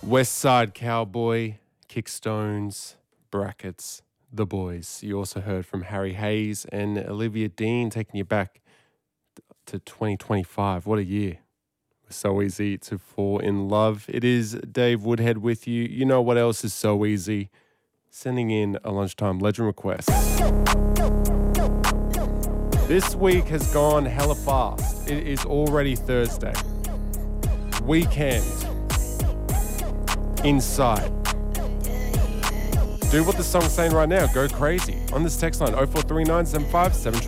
West Side Cowboy, Kickstones, Brackets, The Boys. You also heard from Harry Hayes and Olivia Dean, taking you back to 2025. What a year. So easy to fall in love. It is Dave Woodhead with you. You know what else is so easy? Sending in a lunchtime legend request. This week has gone hella fast. It is already Thursday. Weekend. Inside. Do what the song's saying right now. Go crazy. On this text line, 043975